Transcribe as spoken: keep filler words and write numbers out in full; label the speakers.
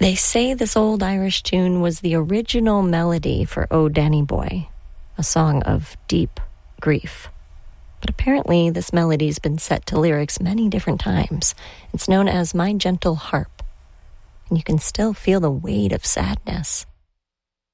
Speaker 1: They say this old Irish tune was the original melody for "Oh Danny Boy," a song of deep grief. But apparently this melody's been set to lyrics many different times. It's known as "My Gentle Harp," and you can still feel the weight of sadness.